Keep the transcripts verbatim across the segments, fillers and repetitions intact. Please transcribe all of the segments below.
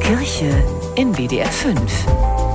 Kirche in W D R fünf.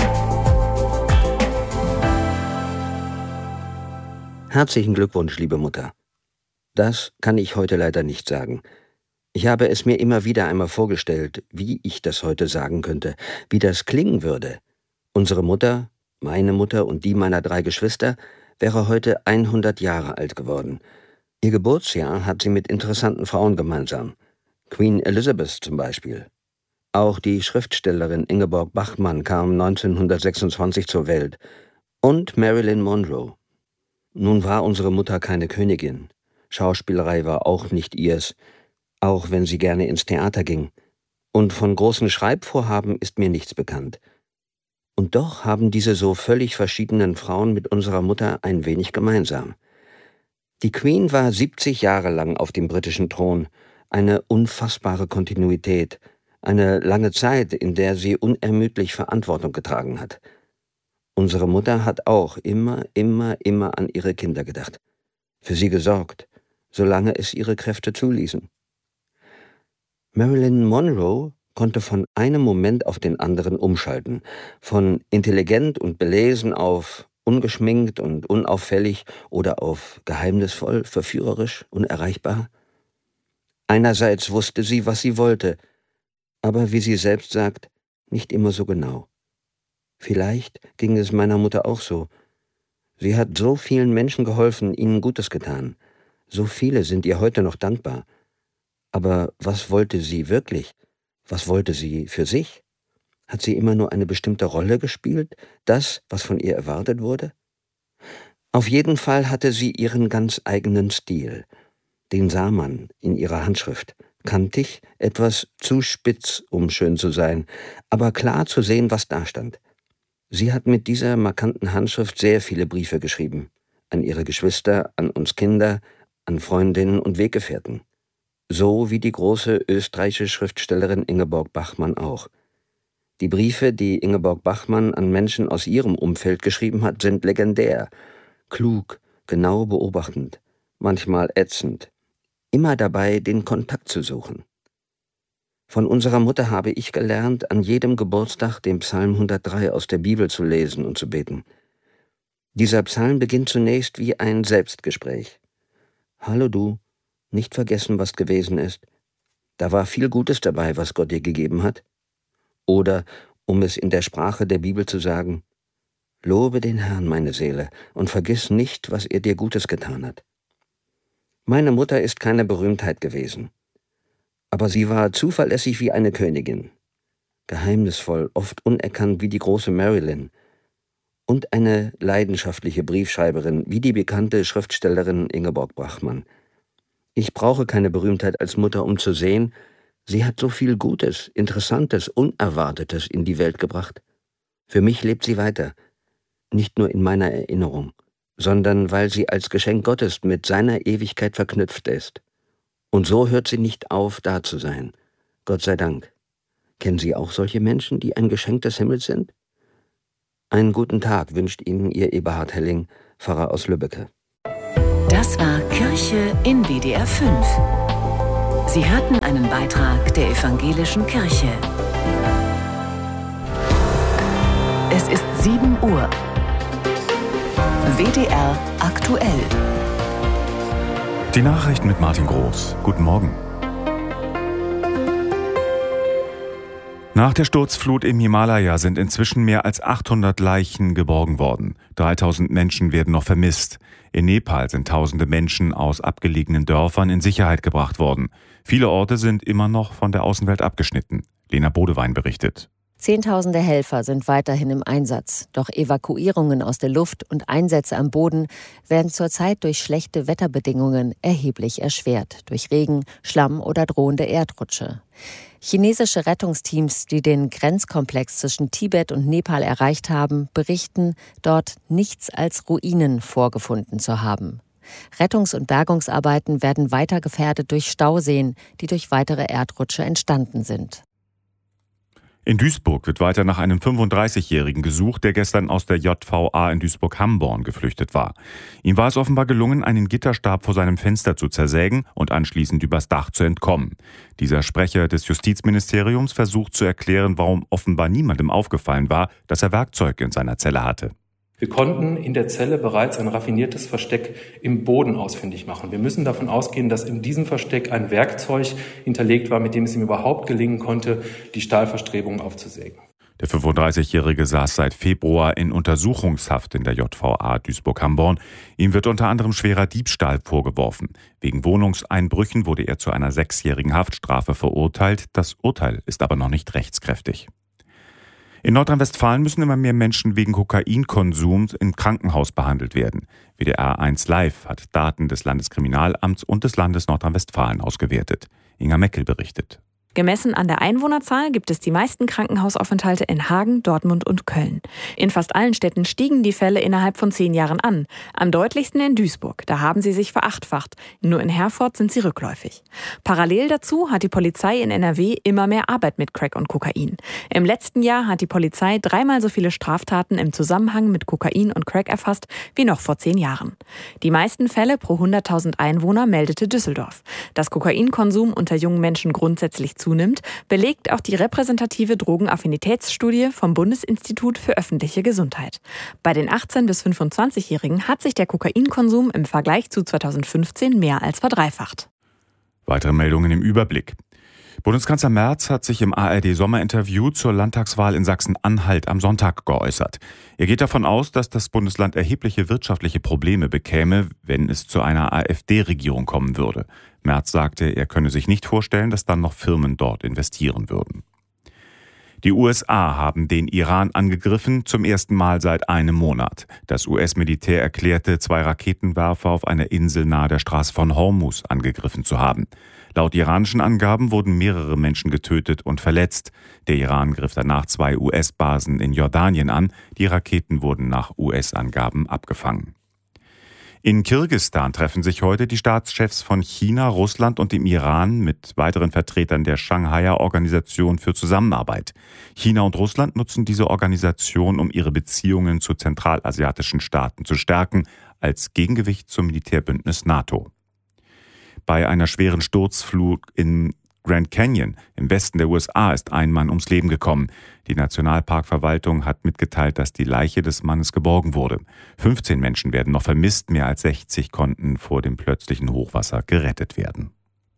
Herzlichen Glückwunsch, liebe Mutter. Das kann ich heute leider nicht sagen. Ich habe es mir immer wieder einmal vorgestellt, wie ich das heute sagen könnte, wie das klingen würde. Unsere Mutter, meine Mutter und die meiner drei Geschwister wäre heute hundert Jahre alt geworden. Ihr Geburtsjahr hat sie mit interessanten Frauen gemeinsam. Queen Elizabeth zum Beispiel. Auch die Schriftstellerin Ingeborg Bachmann kam neunzehnhundertsechsundzwanzig zur Welt. Und Marilyn Monroe. Nun war unsere Mutter keine Königin. Schauspielerei war auch nicht ihrs, auch wenn sie gerne ins Theater ging. Und von großen Schreibvorhaben ist mir nichts bekannt. Und doch haben diese so völlig verschiedenen Frauen mit unserer Mutter ein wenig gemeinsam. Die Queen war siebzig Jahre lang auf dem britischen Thron, eine unfassbare Kontinuität, eine lange Zeit, in der sie unermüdlich Verantwortung getragen hat. Unsere Mutter hat auch immer, immer, immer an ihre Kinder gedacht, für sie gesorgt, solange es ihre Kräfte zuließen. Marilyn Monroe konnte von einem Moment auf den anderen umschalten, von intelligent und belesen auf ungeschminkt und unauffällig oder auf geheimnisvoll, verführerisch, unerreichbar. Einerseits wusste sie, was sie wollte, aber wie sie selbst sagt, nicht immer so genau. Vielleicht ging es meiner Mutter auch so. Sie hat so vielen Menschen geholfen, ihnen Gutes getan. So viele sind ihr heute noch dankbar. Aber was wollte sie wirklich? Was wollte sie für sich? Hat sie immer nur eine bestimmte Rolle gespielt? Das, was von ihr erwartet wurde? Auf jeden Fall hatte sie ihren ganz eigenen Stil. Den sah man in ihrer Handschrift. Kantig, etwas zu spitz, um schön zu sein, aber klar zu sehen, was da stand. Sie hat mit dieser markanten Handschrift sehr viele Briefe geschrieben. An ihre Geschwister, an uns Kinder, an Freundinnen und Weggefährten. So wie die große österreichische Schriftstellerin Ingeborg Bachmann auch. Die Briefe, die Ingeborg Bachmann an Menschen aus ihrem Umfeld geschrieben hat, sind legendär. Klug, genau beobachtend, manchmal ätzend. Immer dabei, den Kontakt zu suchen. Von unserer Mutter habe ich gelernt, an jedem Geburtstag den Psalm hundertdrei aus der Bibel zu lesen und zu beten. Dieser Psalm beginnt zunächst wie ein Selbstgespräch. Hallo du, nicht vergessen, was gewesen ist. Da war viel Gutes dabei, was Gott dir gegeben hat. Oder, um es in der Sprache der Bibel zu sagen, lobe den Herrn, meine Seele, und vergiss nicht, was er dir Gutes getan hat. Meine Mutter ist keine Berühmtheit gewesen. Aber sie war zuverlässig wie eine Königin, geheimnisvoll, oft unerkannt wie die große Marilyn und eine leidenschaftliche Briefschreiberin wie die bekannte Schriftstellerin Ingeborg Bachmann. Ich brauche keine Berühmtheit als Mutter, um zu sehen, sie hat so viel Gutes, Interessantes, Unerwartetes in die Welt gebracht. Für mich lebt sie weiter, nicht nur in meiner Erinnerung, sondern weil sie als Geschenk Gottes mit seiner Ewigkeit verknüpft ist. Und so hört sie nicht auf, da zu sein. Gott sei Dank. Kennen Sie auch solche Menschen, die ein Geschenk des Himmels sind? Einen guten Tag wünscht Ihnen Ihr Eberhard Helling, Pfarrer aus Lübbecke. Das war Kirche in W D R fünf. Sie hörten einen Beitrag der Evangelischen Kirche. Es ist sieben Uhr. W D R aktuell. Die Nachrichten mit Martin Groß. Guten Morgen. Nach der Sturzflut im Himalaya sind inzwischen mehr als achthundert Leichen geborgen worden. dreitausend Menschen werden noch vermisst. In Nepal sind tausende Menschen aus abgelegenen Dörfern in Sicherheit gebracht worden. Viele Orte sind immer noch von der Außenwelt abgeschnitten. Lena Bodewein berichtet. Zehntausende Helfer sind weiterhin im Einsatz. Doch Evakuierungen aus der Luft und Einsätze am Boden werden zurzeit durch schlechte Wetterbedingungen erheblich erschwert. Durch Regen, Schlamm oder drohende Erdrutsche. Chinesische Rettungsteams, die den Grenzkomplex zwischen Tibet und Nepal erreicht haben, berichten, dort nichts als Ruinen vorgefunden zu haben. Rettungs- und Bergungsarbeiten werden weiter gefährdet durch Stauseen, die durch weitere Erdrutsche entstanden sind. In Duisburg wird weiter nach einem fünfunddreißigjährigen gesucht, der gestern aus der J V A in Duisburg-Hamborn geflüchtet war. Ihm war es offenbar gelungen, einen Gitterstab vor seinem Fenster zu zersägen und anschließend übers Dach zu entkommen. Dieser Sprecher des Justizministeriums versucht zu erklären, warum offenbar niemandem aufgefallen war, dass er Werkzeug in seiner Zelle hatte. Wir konnten in der Zelle bereits ein raffiniertes Versteck im Boden ausfindig machen. Wir müssen davon ausgehen, dass in diesem Versteck ein Werkzeug hinterlegt war, mit dem es ihm überhaupt gelingen konnte, die Stahlverstrebungen aufzusägen. Der fünfunddreißigjährige saß seit Februar in Untersuchungshaft in der J V A Duisburg-Hamborn. Ihm wird unter anderem schwerer Diebstahl vorgeworfen. Wegen Wohnungseinbrüchen wurde er zu einer sechsjährigen Haftstrafe verurteilt. Das Urteil ist aber noch nicht rechtskräftig. In Nordrhein-Westfalen müssen immer mehr Menschen wegen Kokainkonsums im Krankenhaus behandelt werden. W D R eins Live hat Daten des Landeskriminalamts und des Landes Nordrhein-Westfalen ausgewertet. Inga Meckel berichtet. Gemessen an der Einwohnerzahl gibt es die meisten Krankenhausaufenthalte in Hagen, Dortmund und Köln. In fast allen Städten stiegen die Fälle innerhalb von zehn Jahren an. Am deutlichsten in Duisburg, da haben sie sich verachtfacht. Nur in Herford sind sie rückläufig. Parallel dazu hat die Polizei in N R W immer mehr Arbeit mit Crack und Kokain. Im letzten Jahr hat die Polizei dreimal so viele Straftaten im Zusammenhang mit Kokain und Crack erfasst wie noch vor zehn Jahren. Die meisten Fälle pro hunderttausend Einwohner meldete Düsseldorf. Dass Kokainkonsum unter jungen Menschen grundsätzlich zunimmt, belegt auch die repräsentative Drogenaffinitätsstudie vom Bundesinstitut für öffentliche Gesundheit. Bei den achtzehn- bis fünfundzwanzigjährigen hat sich der Kokainkonsum im Vergleich zu zweitausendfünfzehn mehr als verdreifacht. Weitere Meldungen im Überblick. Bundeskanzler Merz hat sich im A R D-Sommerinterview zur Landtagswahl in Sachsen-Anhalt am Sonntag geäußert. Er geht davon aus, dass das Bundesland erhebliche wirtschaftliche Probleme bekäme, wenn es zu einer AfD-Regierung kommen würde. Merz sagte, er könne sich nicht vorstellen, dass dann noch Firmen dort investieren würden. Die U S A haben den Iran angegriffen, zum ersten Mal seit einem Monat. Das U S-Militär erklärte, zwei Raketenwerfer auf einer Insel nahe der Straße von Hormuz angegriffen zu haben. Laut iranischen Angaben wurden mehrere Menschen getötet und verletzt. Der Iran griff danach zwei U S-Basen in Jordanien an. Die Raketen wurden nach U S-Angaben abgefangen. In Kirgisistan treffen sich heute die Staatschefs von China, Russland und dem Iran mit weiteren Vertretern der Shanghaier Organisation für Zusammenarbeit. China und Russland nutzen diese Organisation, um ihre Beziehungen zu zentralasiatischen Staaten zu stärken, als Gegengewicht zum Militärbündnis NATO. Bei einer schweren Sturzflut in Grand Canyon im Westen der U S A ist ein Mann ums Leben gekommen. Die Nationalparkverwaltung hat mitgeteilt, dass die Leiche des Mannes geborgen wurde. fünfzehn Menschen werden noch vermisst, mehr als sechzig konnten vor dem plötzlichen Hochwasser gerettet werden.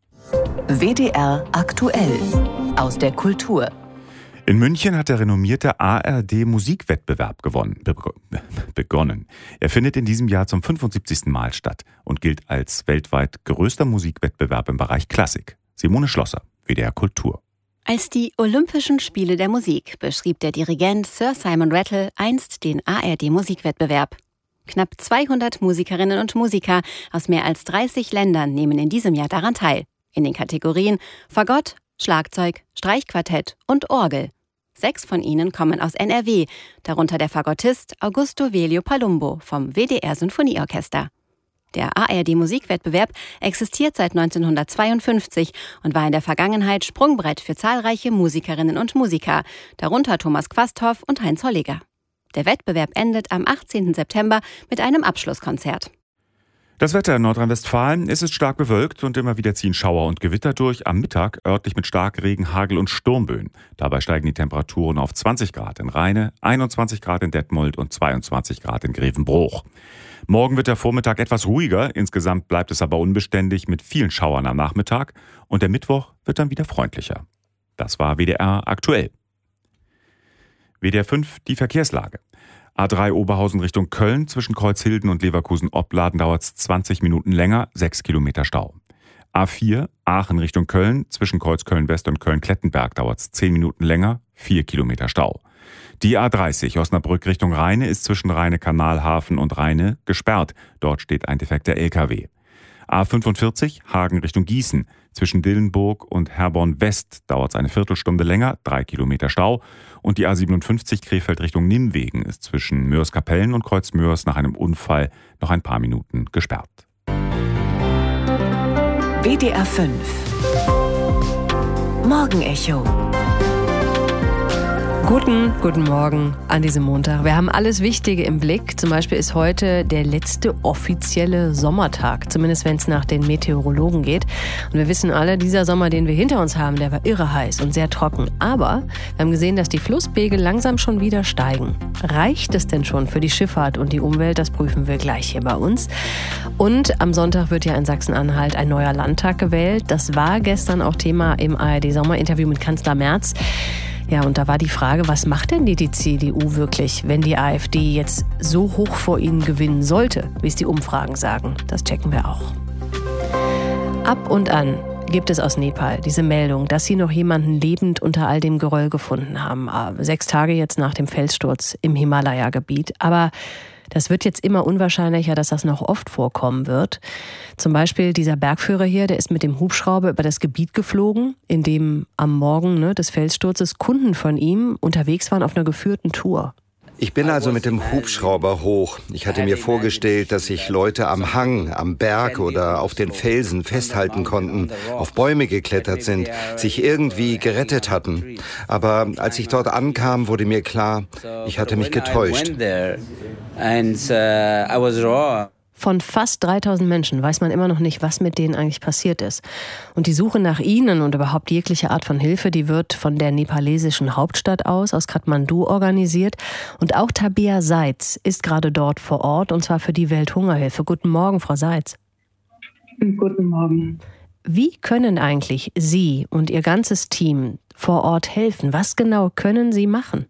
W D R aktuell aus der Kultur. In München hat der renommierte A R D-Musikwettbewerb gewonnen, be- begonnen. Er findet in diesem Jahr zum fünfundsiebzigsten Mal statt und gilt als weltweit größter Musikwettbewerb im Bereich Klassik. Simone Schlosser, W D R Kultur. Als die Olympischen Spiele der Musik beschrieb der Dirigent Sir Simon Rattle einst den A R D-Musikwettbewerb. Knapp zweihundert Musikerinnen und Musiker aus mehr als dreißig Ländern nehmen in diesem Jahr daran teil. In den Kategorien Fagott, Schlagzeug, Streichquartett und Orgel. Sechs von ihnen kommen aus N R W, darunter der Fagottist Augusto Velio Palumbo vom W D R Sinfonieorchester. Der A R D-Musikwettbewerb existiert seit neunzehnhundertzweiundfünfzig und war in der Vergangenheit Sprungbrett für zahlreiche Musikerinnen und Musiker, darunter Thomas Quasthoff und Heinz Holliger. Der Wettbewerb endet am achtzehnten September mit einem Abschlusskonzert. Das Wetter in Nordrhein-Westfalen: Es ist stark bewölkt und immer wieder ziehen Schauer und Gewitter durch. Am Mittag örtlich mit Starkregen, Hagel und Sturmböen. Dabei steigen die Temperaturen auf zwanzig Grad in Rheine, einundzwanzig Grad in Detmold und zweiundzwanzig Grad in Grevenbroich. Morgen wird der Vormittag etwas ruhiger. Insgesamt bleibt es aber unbeständig mit vielen Schauern am Nachmittag. Und der Mittwoch wird dann wieder freundlicher. Das war W D R aktuell. W D R fünf, die Verkehrslage. A drei Oberhausen Richtung Köln, zwischen Kreuzhilden und Leverkusen-Opladen dauert es zwanzig Minuten länger, sechs Kilometer Stau. A vier Aachen Richtung Köln, zwischen Kreuzköln-West und Köln-Klettenberg dauert es zehn Minuten länger, vier Kilometer Stau. Die A dreißig Osnabrück Richtung Rheine ist zwischen Rheine-Kanalhafen und Rheine gesperrt. Dort steht ein defekter L K W. A fünfundvierzig Hagen Richtung Gießen. Zwischen Dillenburg und Herborn-West dauert es eine Viertelstunde länger, drei Kilometer Stau. Und die A siebenundfünfzig Krefeld Richtung Nimwegen ist zwischen Mörs-Kapellen und Kreuzmörs nach einem Unfall noch ein paar Minuten gesperrt. W D R fünf Morgenecho. Guten, guten Morgen an diesem Montag. Wir haben alles Wichtige im Blick. Zum Beispiel ist heute der letzte offizielle Sommertag, zumindest wenn es nach den Meteorologen geht. Und wir wissen alle, dieser Sommer, den wir hinter uns haben, der war irre heiß und sehr trocken. Aber wir haben gesehen, dass die Flusspegel langsam schon wieder steigen. Reicht es denn schon für die Schifffahrt und die Umwelt? Das prüfen wir gleich hier bei uns. Und am Sonntag wird ja in Sachsen-Anhalt ein neuer Landtag gewählt. Das war gestern auch Thema im A R D-Sommerinterview mit Kanzler Merz. Ja, und da war die Frage, was macht denn die, die C D U wirklich, wenn die AfD jetzt so hoch vor ihnen gewinnen sollte, wie es die Umfragen sagen? Das checken wir auch. Ab und an gibt es aus Nepal diese Meldung, dass sie noch jemanden lebend unter all dem Geröll gefunden haben. Sechs Tage jetzt nach dem Felssturz im Himalaya-Gebiet. Aber das wird jetzt immer unwahrscheinlicher, dass das noch oft vorkommen wird. Zum Beispiel dieser Bergführer hier, der ist mit dem Hubschrauber über das Gebiet geflogen, in dem am Morgen ne, des Felssturzes Kunden von ihm unterwegs waren auf einer geführten Tour. Ich bin also mit dem Hubschrauber hoch. Ich hatte mir vorgestellt, dass sich Leute am Hang, am Berg oder auf den Felsen festhalten konnten, auf Bäume geklettert sind, sich irgendwie gerettet hatten. Aber als ich dort ankam, wurde mir klar, ich hatte mich getäuscht. Von fast dreitausend Menschen weiß man immer noch nicht, was mit denen eigentlich passiert ist. Und die Suche nach ihnen und überhaupt jegliche Art von Hilfe, die wird von der nepalesischen Hauptstadt aus, aus Kathmandu, organisiert. Und auch Tabea Seitz ist gerade dort vor Ort, und zwar für die Welthungerhilfe. Guten Morgen, Frau Seitz. Guten Morgen. Wie können eigentlich Sie und Ihr ganzes Team vor Ort helfen? Was genau können Sie machen?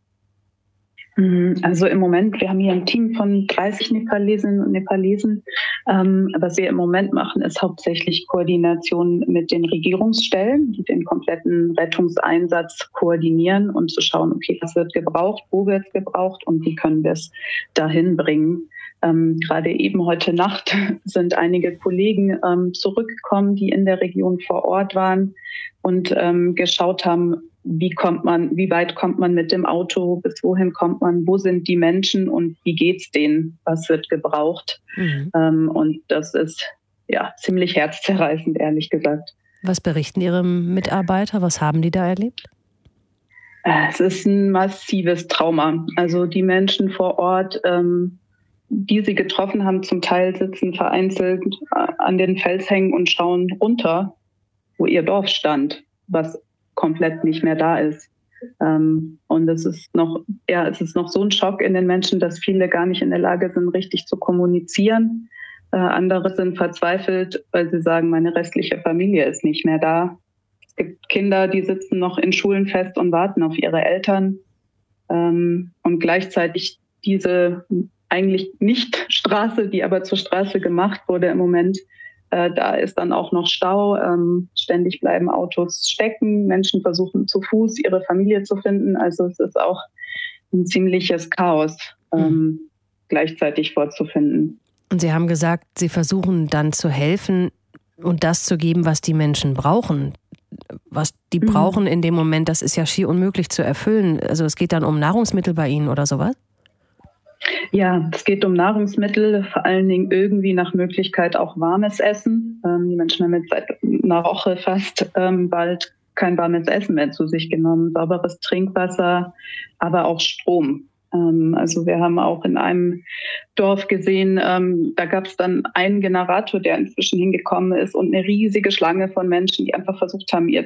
Also im Moment, wir haben hier ein Team von dreißig Nepalesinnen und Nepalesen. Ähm, was wir im Moment machen, ist hauptsächlich Koordination mit den Regierungsstellen, die den kompletten Rettungseinsatz koordinieren und zu schauen, okay, was wird gebraucht, wo wird es gebraucht und wie können wir es dahin bringen. Ähm, gerade eben heute Nacht sind einige Kollegen ähm, zurückgekommen, die in der Region vor Ort waren und ähm, geschaut haben, wie kommt man, wie weit kommt man mit dem Auto, bis wohin kommt man, wo sind die Menschen und wie geht's denen, was wird gebraucht. Mhm. Ähm, und das ist ja ziemlich herzzerreißend, ehrlich gesagt. Was berichten Ihre Mitarbeiter? Was haben die da erlebt? Es ist ein massives Trauma. Also die Menschen vor Ort, ähm, die sie getroffen haben, zum Teil sitzen vereinzelt an den Felshängen und schauen runter, wo ihr Dorf stand, was komplett nicht mehr da ist. Ähm, und es ist noch, ja, es ist noch so ein Schock in den Menschen, dass viele gar nicht in der Lage sind, richtig zu kommunizieren. Äh, andere sind verzweifelt, weil sie sagen, meine restliche Familie ist nicht mehr da. Es gibt Kinder, die sitzen noch in Schulen fest und warten auf ihre Eltern. Ähm, und gleichzeitig diese eigentlich nicht Straße, die aber zur Straße gemacht wurde im Moment, Äh, da ist dann auch noch Stau, ähm, ständig bleiben Autos stecken, Menschen versuchen zu Fuß ihre Familie zu finden. Also es ist auch ein ziemliches Chaos ähm, mhm. gleichzeitig vorzufinden. Und Sie haben gesagt, Sie versuchen dann zu helfen und das zu geben, was die Menschen brauchen. Was die mhm. brauchen in dem Moment, das ist ja schier unmöglich zu erfüllen. Also es geht dann um Nahrungsmittel bei Ihnen oder sowas? Ja, es geht um Nahrungsmittel, vor allen Dingen irgendwie nach Möglichkeit auch warmes Essen. Ähm, die Menschen haben jetzt seit einer Woche fast ähm, bald kein warmes Essen mehr zu sich genommen. Sauberes Trinkwasser, aber auch Strom. Ähm, also wir haben auch in einem Dorf gesehen, ähm, da gab es dann einen Generator, der inzwischen hingekommen ist und eine riesige Schlange von Menschen, die einfach versucht haben, ihr